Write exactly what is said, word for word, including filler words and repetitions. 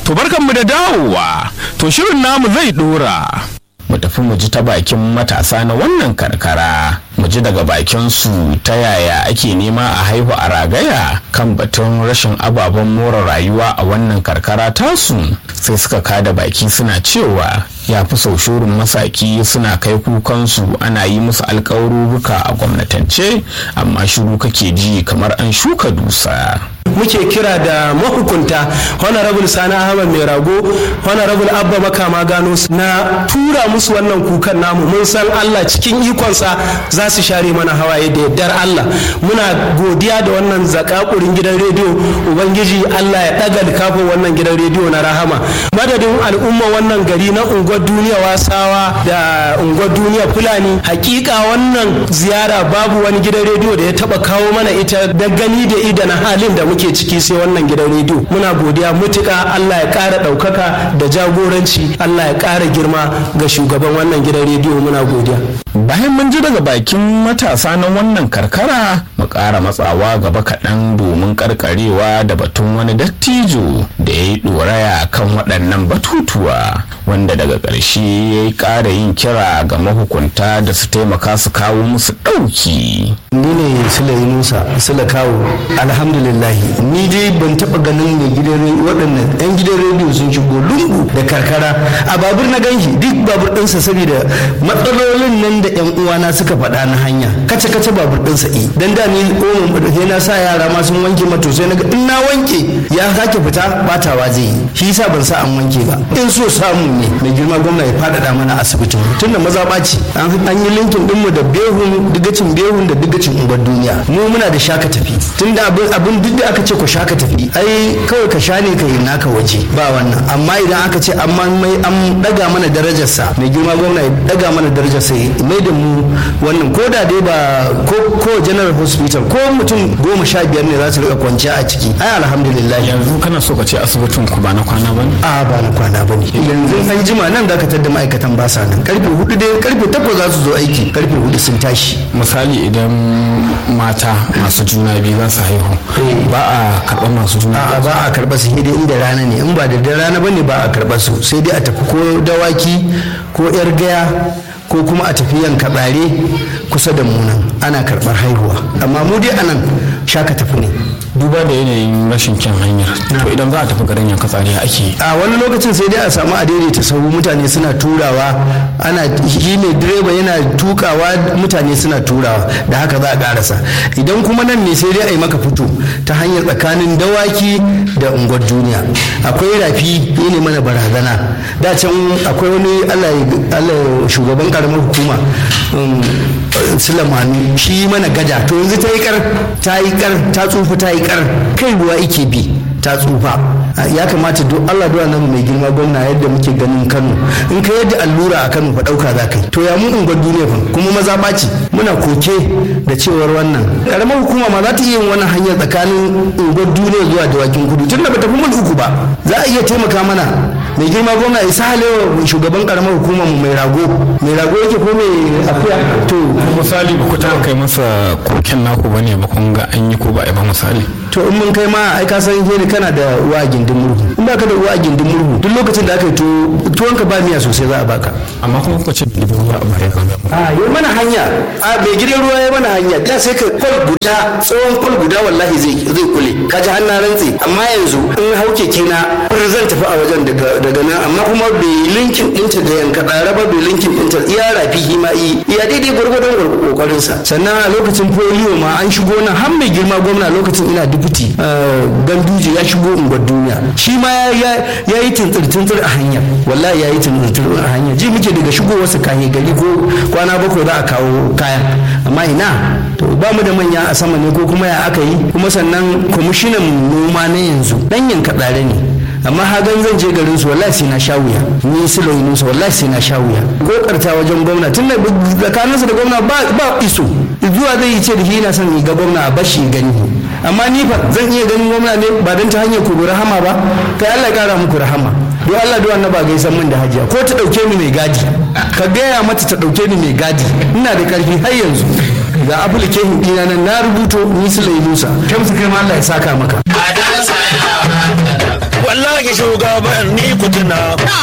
To barkanmu da dawowa, to shirin namu zai dora. Mu tafi mu ji ta bakin matasa na wannan karkara, mu ji daga bakin su ta yaya ake nema a haihu a ragaya kan batun rashin ababen more rayuwa a wannan karkara tasu. Sai suka kada baki suna cewa ya fi sau shurin masaki suna kai kukansu ana yi musu alƙawarurruka a gwamnatance, amma shiru kake ji kamar an shuka dusa. Muke kira da mahukunta honorable Sani Ahmad Mai Rago, honorable Abba Makama Gano na tura musu wannan kukan namu. Mun san Allah cikin ikonsa za su share mana hawaye da yardar Allah. Muna godiya da wannan zakakurin gidan rediyo, ubangiji Allah ya daga kafin wannan gidan rediyo na rahama. Madadin al'umma wannan gari na unguwar duniya Wasawa da unguwar duniya Fulani, hakika wannan ziyara babu wani gidan rediyo da ya taba kawo mana ita da gani da ida na halin da muke ciki sai wannan gidan rediyo. Muna godiya mutuka, Allah ya ƙara ɗaukaka da jagoranci, Allah ya ƙara girma ga shugaban wannan gidan rediyo. Muna godiya. Bayan mun ji daga bakin matasa na wannan karkara, mu ƙara matsawa gaba kaɗan domin ƙarƙarewa da batun wani dattijo da ya yi ɗoraya kan waɗannan batutuwa, wanda daga ƙarshe ya yi ƙara yin kira ga mahukunta da su taimaka su kawo musu ɗauki. Ni ne Sule Yunusa Sule Kawo. Alhamdulillah ni dai ban taɓa ganin mai gidan waɗannan 'yan gidan rediyo sun shigo lungu da karkara a babur na ganshi, duk babur ɗinsa saboda matsalolin nan da 'yan uwana suka faɗa na hanya, kace kace babur ɗinsa i dan da ni omo sai na sa yara ma sun wanke mato, sai na ga in na wanke ya sake fita batawa zai yi, shi yasa ban sa an wanke ba. In so samu ne mai girma gwamna ya faɗaɗa mana asibitin tunda maza ɓaci an yi linkin ɗinmu da behun digacin behun da digacin unguwar duniya. Mu muna da shaka tafi tunda abin abin duk da aka ce ku shaka tafi ai kawai ka sha ne ka yi naka waje ba wannan, amma idan aka ce amma mai an daga mana darajarsa mai girma gwamna ya daga mana darajarsa mai da mu wannan, ko da dai ba ko ko general hospital ko mutum goma sha biyar ne za su rika kwanciya a ciki ai alhamdulillah. Yanzu kana so ka ce asibitin ku ba na kwana ba ne? A ba na kwana ba ne. Yanzu an jima nan da ka tada ma'aikatan ba sa nan, karfe hudu dai karfe takwas za su zo aiki, karfe hudu sun tashi. Misali idan mata masu juna biyu za su haihu ba a karɓar masu juna biyu? Ba a karɓar su dai inda rana ne, in ba da rana ba ne ba a karɓar su, sai dai a tafi ko dawaki ko yar gaya ko kuma a tafi yanka tsare kusa da munan ana karɓar haihuwa, amma mu dai anan shaka tafi ne. Duba da yanayin rashin kyan hanyar, to idan za a tafi garin yanka tsare ake a wani lokacin sai dai a samu a daidaita sahu, mutane suna turawa, ana shi ne direba yana tukawa, mutane suna turawa, da haka za a karasa. Idan kuma nan ne sai dai a yi maka fito ta hanyar tsakanin dawaki da unguwar duniya. Akwai rafi ne mana barazana, da can akwai wani allah shugaban karamar hukuma Sulemanu shi mana gada, to yanzu ta yi kar ta yi kar ta tsufa ta yi kar kai ruwa ike bi ta tsufa. Ya kamata duk Allah duwa nan mai girma gwamna yadda muke ganin Kano, in ka yadda allura a Kano fa dauka za ka yi, to ya mu unguwar duniya fa kuma maza ɓaci. Muna koke da cewar wannan karamar hukuma ma za ta iya yin wannan hanyar tsakanin unguwar duniya zuwa dawakin kudu tunda ba ta fi mul uku ba, za a iya taimaka mana. Mai girma gwamna ya sa halewa shugaban karamar hukumar mu mai rago mai rago yake ko mai akuya. To misali ba ku taɓa kai masa koken naku bane ba kun ga an yi ko ba a yi ba misali? To in mun kai ma ai ka san ne kana da uwa a gindin murhu, in baka da uwa a gindin murhu duk lokacin da aka yi to tuwon ka ba miya sosai za a baka. Amma kuma kuka ce gidan ruwa a bare kan a yi mana hanya a mai gidan ruwa ya mana hanya da sai ka kwal guda tsawon kwal guda wallahi zai zai kule ka ji hannun rantsi, amma yanzu in hau keke na zan tafi a wajen daga daga nan, amma kuma bai linkin ɗinta da yanka ɗara ba, bai linkin ɗinta iya rafi hima yi iya daidai gwargwadon kokarinsa. Sannan a lokacin polio ma an shigo nan har mai girma gwamna lokacin ina dubuti Ganduje ya shigo unguwar duniya, shi ma ya yi tuntsir-tuntsir a hanya, wallahi ya yi tuntsir a hanya. Ji muke daga shigo wasu kayan gari ko kwana bakwai za a kawo kaya, amma ina to ba mu da manya a sama ne ko kuma ya aka yi. Kuma sannan kwamishinan noma na yanzu dan yanka tsare ne, amma hagan zan je garin su wallahi sai na sha wuya, ni Sule Yunusa wallahi sai na sha wuya. Kokarta wajen gwamna tun da tsakaninsa da gwamna ba ba iso, zuwa zai yi ce da shi yana son ga gwamna a bashi gani, amma ni fa zan iya ganin gwamna ne ba don ta hanyar ku rahama ba. Kai Allah ya kara muku rahama, don Allah don annaba gaisan min da hajiya ko ta dauke ni mai gadi, ka gaya mata ta dauke ni mai gadi, ina da karfi har yanzu. Ga application dina nan na rubuto ni Sule Yunusa, kai musu kai ma Allah ya saka maka. wallahi shugaban ni kutuna